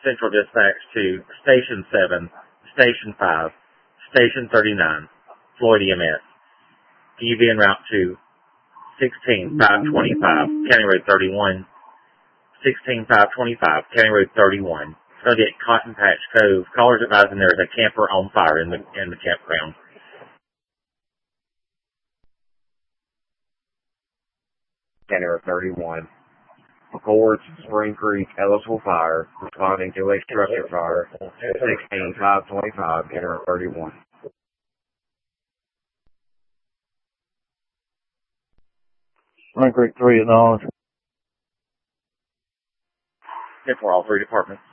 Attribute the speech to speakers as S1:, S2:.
S1: Central Dispatch to Station 7, Station 5, Station 39, Floyd EMS. Can you be en route to 16525, County Road 31, 16525, County Road 31. It's going to be at Cotton Patch Cove. Callers advising there is a camper on fire in the campground. County Road 31. Reports Spring Creek, Ellisville Fire, responding to a structure fire, 16525, County Road 31.
S2: Spring Creek 3 acknowledged.
S1: And for all three departments.